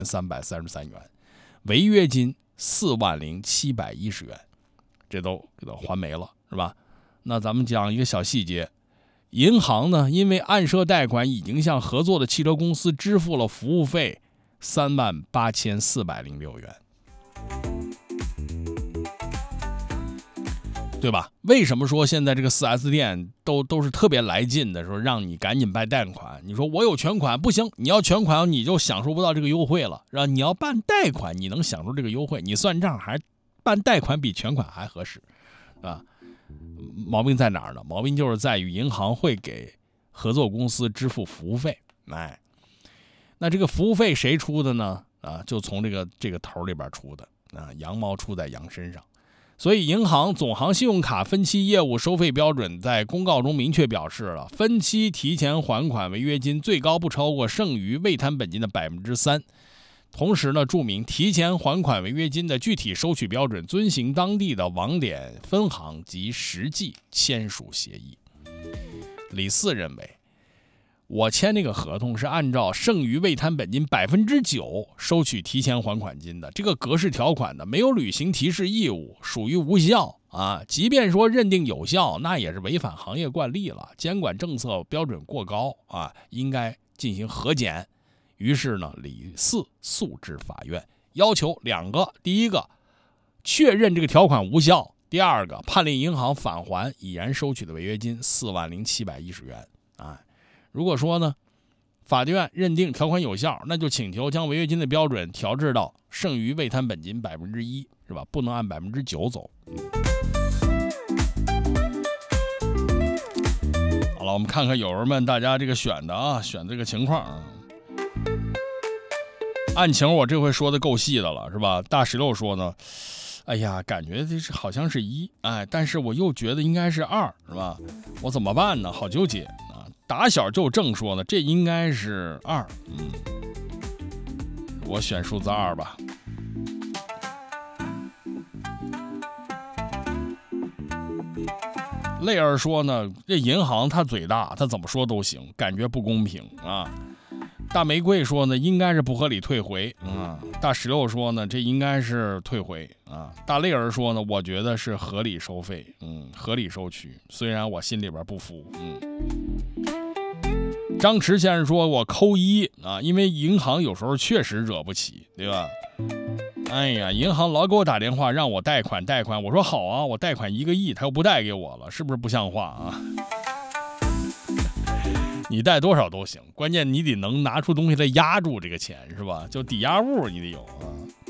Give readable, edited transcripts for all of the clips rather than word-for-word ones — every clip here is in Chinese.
333元，违约金40710元，这都给它还没了，是吧？那咱们讲一个小细节，银行呢，因为暗设贷款已经向合作的汽车公司支付了服务费38406元，对吧？为什么说现在这个 4S 店都是特别来劲的，说让你赶紧办贷款？你说我有全款不行，你要全款你就享受不到这个优惠了，让你要办贷款你能享受这个优惠，你算账还办贷款比全款还合适啊？毛病在哪儿呢？毛病就是在于银行会给合作公司支付服务费，那这个服务费谁出的呢？就从这个头里边出的羊毛出在羊身上。所以银行总行信用卡分期业务收费标准在公告中明确表示了，分期提前还款违约金最高不超过剩余未摊本金的3%。同时呢，注明提前还款违约金的具体收取标准遵循当地的网点、分行及实际签署协议。李四认为，我签那个合同是按照剩余未摊本金9%收取提前还款金的，这个格式条款呢没有履行提示义务，属于无效啊。即便说认定有效，那也是违反行业惯例了，监管政策标准过高啊，应该进行核检。于是呢，李四诉至法院，要求2个：第一个，确认这个条款无效；第二个，判令银行返还已然收取的违约金40710元。如果说呢，法院认定条款有效，那就请求将违约金的标准调至到剩余未摊本金1%，是吧？不能按9%走。好了，我们看看友人们大家这个选这个情况啊。案情我这回说的够细的了，是吧？大石榴说呢，哎呀，感觉这是好像是1，但是我又觉得应该是2，是吧？我怎么办呢？好纠结啊！打小就正说呢，这应该是2，我选数字2吧。泪儿说呢，这银行他嘴大，他怎么说都行，感觉不公平啊。大玫瑰说呢，应该是不合理退回大石榴说呢，这应该是退回啊。大泪儿说呢，我觉得是合理收费，合理收取，虽然我心里边不服。张弛先生说，我扣1啊，因为银行有时候确实惹不起，对吧？哎呀，银行老给我打电话让我贷款，我说好啊，我贷款1个亿，他又不贷给我了，是不是不像话啊？你贷多少都行，关键你得能拿出东西来压住这个钱，是吧？就抵押物你得有啊。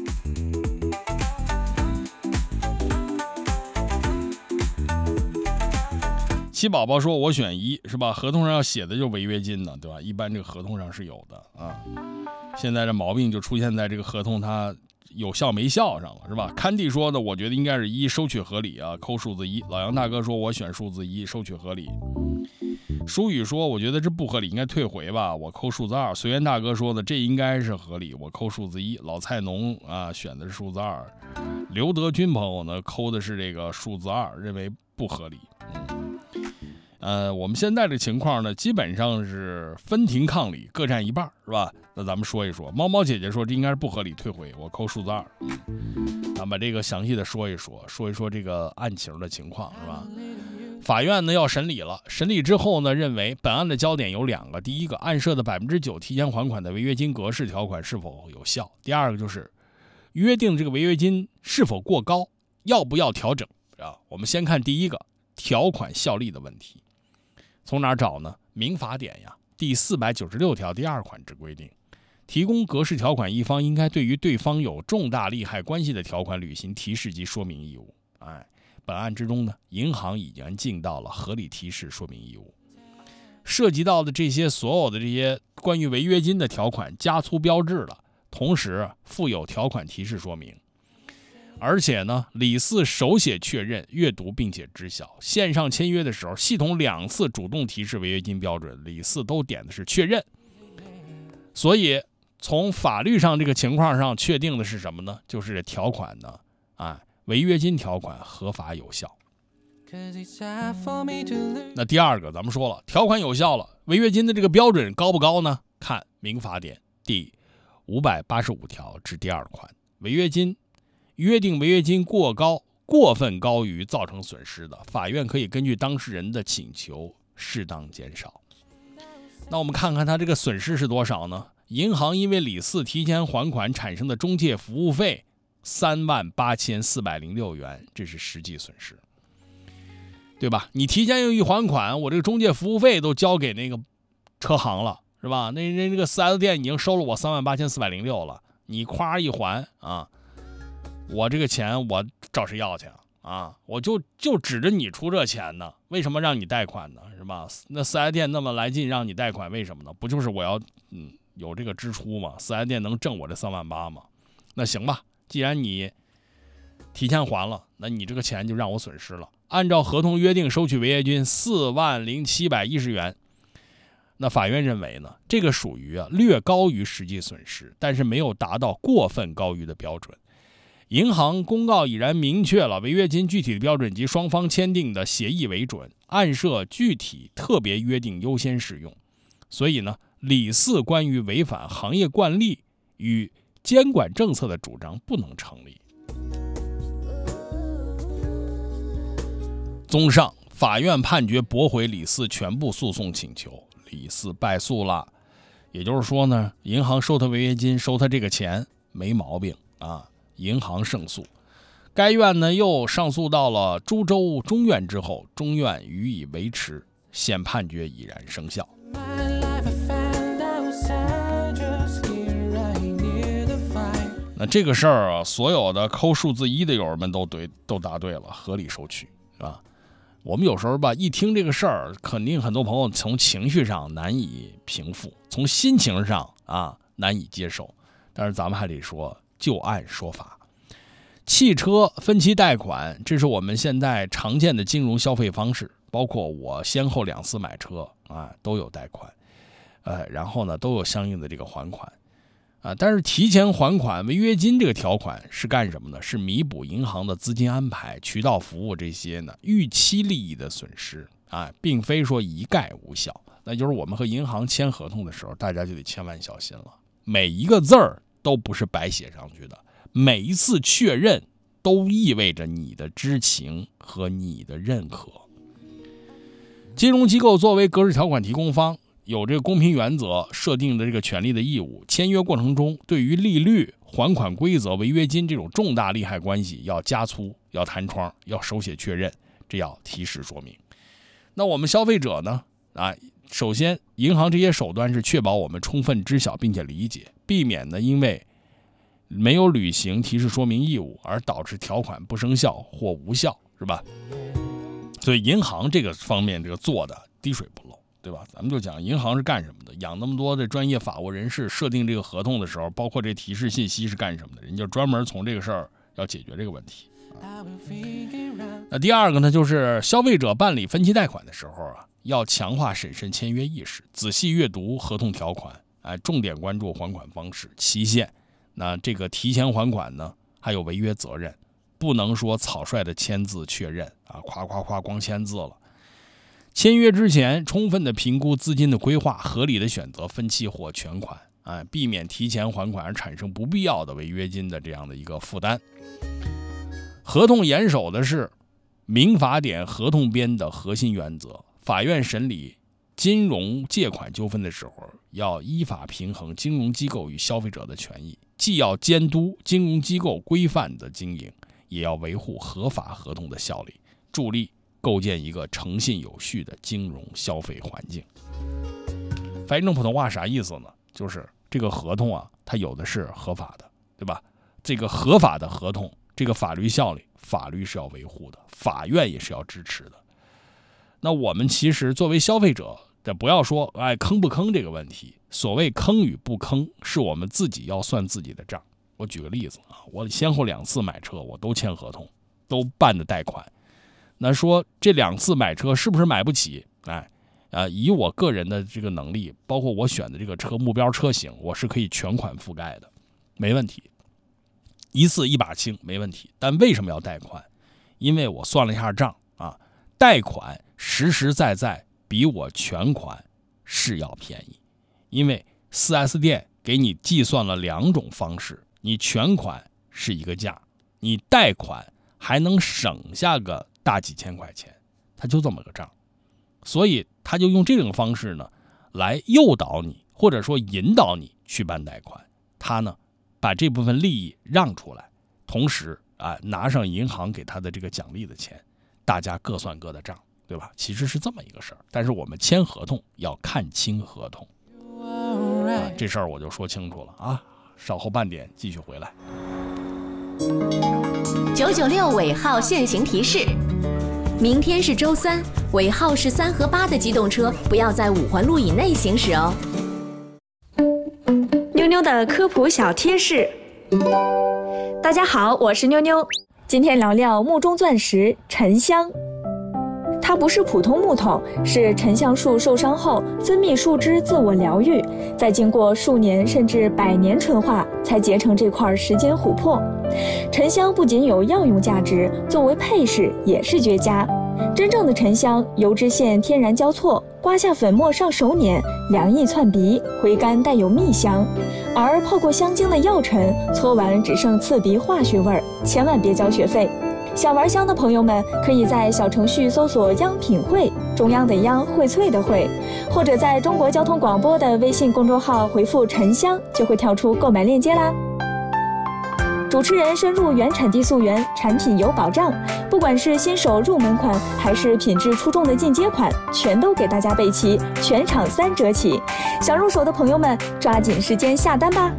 七宝宝说，我选1，是吧？合同上要写的就违约金呢，对吧？一般这个合同上是有的啊。现在这毛病就出现在这个合同它有效没效上了，是吧？堪地说呢，我觉得应该是1，收取合理啊，扣数字1。老杨大哥说，我选数字1，收取合理。舒宇说，我觉得这不合理，应该退回吧，我扣数字2。随缘大哥说呢，这应该是合理，我扣数字1。老菜农选的是数字2。刘德军朋友呢扣的是这个数字2，认为不合理。我们现在这情况呢，基本上是分庭抗礼，各占一半，是吧？那咱们说一说，猫猫姐姐说这应该是不合理，退回，我扣数字2。咱们把这个详细的说一说这个案情的情况，是吧？法院呢要审理了，审理之后呢，认为本案的焦点有2个，第一个，暗设的9%提前还款的违约金格式条款是否有效；第二个就是约定这个违约金是否过高，要不要调整啊？我们先看第一个，条款效力的问题。从哪儿找呢？民法典呀，第496条第2款之规定，提供格式条款一方应该对于对方有重大利害关系的条款履行提示及说明义务。本案之中呢，银行已经尽到了合理提示说明义务。涉及到的这些所有的这些关于违约金的条款加粗标志了，同时附有条款提示说明。而且呢，李四手写确认、阅读并且知晓，线上签约的时候，系统2次主动提示违约金标准，李四都点的是确认。所以从法律上这个情况上确定的是什么呢？就是这条款呢，违约金条款合法有效。那第二个咱们说了，条款有效了，违约金的这个标准高不高呢？看民法典第 585条之第2款，违约金约定违约金过分高于造成损失的，法院可以根据当事人的请求适当减少。那我们看看他这个损失是多少呢？银行因为李四提前还款产生的中介服务费38406元，这是实际损失，对吧？你提前一还款，我这个中介服务费都交给那个车行了，是吧？那个 4S 店已经收了我38406了，你夸一还啊，我这个钱我找谁要去啊？我就指着你出这钱呢，为什么让你贷款呢？是吧？那 4S 店那么来劲让你贷款，为什么呢？不就是我要有这个支出吗？ 4S 店能挣我这38000吗？那行吧，既然你提前还了，那你这个钱就让我损失了。按照合同约定收取违约金40710元。那法院认为呢，这个属于略高于实际损失，但是没有达到过分高于的标准。银行公告已然明确了违约金具体的标准及双方签订的协议为准，按设具体特别约定优先适用。所以呢，李四关于违反行业惯例与监管政策的主张不能成立。综上，法院判决驳回李四全部诉讼请求，李四败诉了。也就是说呢，银行收他违约金，收他这个钱没毛病啊。银行胜诉，该院呢又上诉到了株洲中院之后，中院予以维持，现判决已然生效。那这个事儿啊，所有的抠数字1的友们都答对了，合理收取啊。我们有时候吧，一听这个事儿，肯定很多朋友从情绪上难以平复，从心情上难以接受。但是咱们还得说，就案说法。汽车分期贷款，这是我们现在常见的金融消费方式，包括我先后2次买车都有贷款，然后呢都有相应的这个还款。但是提前还款违约金这个条款是干什么呢？是弥补银行的资金安排、渠道服务这些呢预期利益的损失并非说一概无效。那就是我们和银行签合同的时候，大家就得千万小心了，每一个字儿都不是白写上去的，每一次确认都意味着你的知情和你的认可。金融机构作为格式条款提供方，有这个公平原则设定的这个权利的义务，签约过程中对于利率、还款规则、违约金这种重大利害关系要加粗、要弹窗、要手写确认，这要提示说明。那我们消费者呢首先银行这些手段是确保我们充分知晓并且理解，避免呢因为没有履行提示说明义务而导致条款不生效或无效，是吧？所以银行这个方面这个做的滴水不漏，对吧？咱们就讲银行是干什么的，养那么多的专业法务人士设定这个合同的时候，包括这提示信息是干什么的，人家专门从这个事儿要解决这个问题。那第二个呢，就是消费者办理分期贷款的时候要强化审慎签约意识，仔细阅读合同条款，重点关注还款方式、期限。那这个提前还款呢，还有违约责任，不能说草率的签字确认夸光签字了。签约之前，充分的评估资金的规划，合理的选择分期或全款，避免提前还款而产生不必要的违约金的这样的一个负担。合同严守的是民法典合同编的核心原则，法院审理金融借款纠纷的时候，要依法平衡金融机构与消费者的权益，既要监督金融机构规范的经营，也要维护合法合同的效力，助力构建一个诚信有序的金融消费环境。翻译成普通话啥意思呢？就是这个合同它有的是合法的，对吧？这个合法的合同，这个法律效力，法律是要维护的，法院也是要支持的。那我们其实作为消费者，不要说坑不坑这个问题，所谓坑与不坑，是我们自己要算自己的账。我举个例子我先后2次买车，我都签合同，都办的贷款。那说这2次买车是不是买不起？以我个人的这个能力，包括我选的这个车目标车型，我是可以全款覆盖的，没问题，一次一把清，没问题。但为什么要贷款？因为我算了一下账贷款实实在在比我全款是要便宜，因为 4S 店给你计算了2种方式，你全款是一个价，你贷款还能省下个大几千块钱，他就这么个账。所以他就用这种方式呢来诱导你，或者说引导你去办贷款。他呢把这部分利益让出来，同时拿上银行给他的这个奖励的钱，大家各算各的账，对吧？其实是这么一个事儿。但是我们签合同要看清合同这事儿我就说清楚了啊。稍后半点继续回来。 996尾号限行提示：明天是周3，尾号是3和8的机动车不要在5环路以内行驶哦。 妞妞的科普小贴士。大家好，我是妞妞，今天聊聊木中钻石沉香。它不是普通木头，是沉香树受伤后分泌树脂自我疗愈，再经过数年甚至100年纯化，才结成这块时间琥珀。沉香不仅有药用价值，作为配饰也是绝佳。真正的沉香油脂线天然交错，刮下粉末上手捻，凉意窜鼻，回甘带有蜜香。而泡过香精的药尘，搓完只剩刺鼻化学味儿，千万别交学费。想玩香的朋友们，可以在小程序搜索央品汇，中央的央，荟萃的荟，或者在中国交通广播的微信公众号回复沉香，就会跳出购买链接啦。主持人深入原产地溯源，产品有保障，不管是新手入门款，还是品质出众的进阶款，全都给大家备齐，全场3折起。想入手的朋友们，抓紧时间下单吧。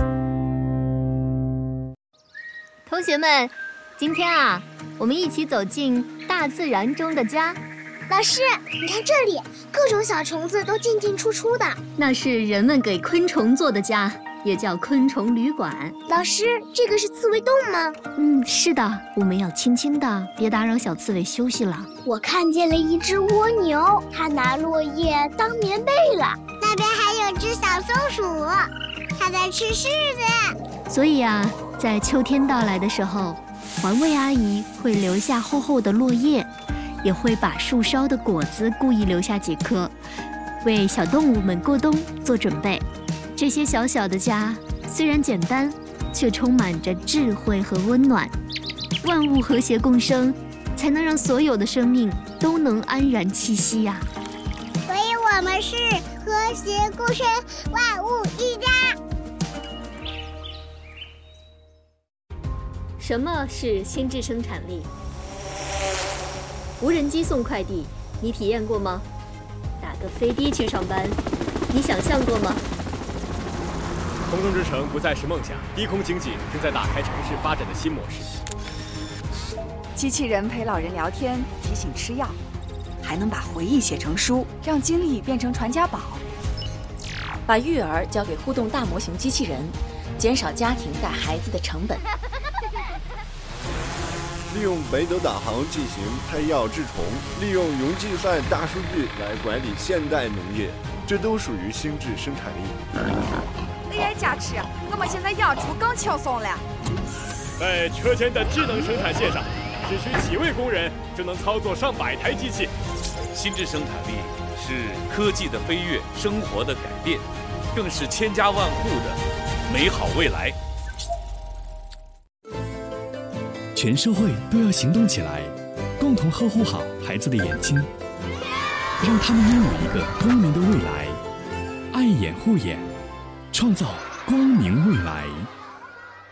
同学们，今天我们一起走进大自然中的家。 老师，你看这里，各种小虫子都进进出出的。 那是人们给昆虫做的家，也叫昆虫旅馆。 老师，这个是刺猬洞吗？ 是的，我们要轻轻的，别打扰小刺猬休息了。 我看见了一只蜗牛，它拿落叶当棉被了。那边还有只小松鼠，它在吃柿子。 所以在秋天到来的时候，环卫阿姨会留下厚厚的落叶，也会把树梢的果子故意留下几颗，为小动物们过冬做准备。这些小小的家虽然简单，却充满着智慧和温暖。万物和谐共生，才能让所有的生命都能安然栖息呀。 所以我们是和谐共生，万物一家。 什么是心智生产力？无人机送快递，你体验过吗？打个飞的去上班，你想象过吗？ 空中之城不再是梦想，低空经济正在打开城市发展的新模式。 机器人陪老人聊天，提醒吃药，还能把回忆写成书，让经历变成传家宝。 把育儿交给互动大模型机器人，减少家庭带孩子的成本。 利用北斗导航进行配药治虫，利用云计算大数据来管理现代农业，这都属于心智生产力。 AI 加持，我们现在养猪更轻松了。 在车间的智能生产线上，只需几位工人就能操作上百台机器。 心智生产力是科技的飞跃，生活的改变，更是千家万户的美好未来。 全社会都要行动起来，共同呵护好孩子的眼睛，让他们拥有一个光明的未来。爱眼护眼，创造光明未来。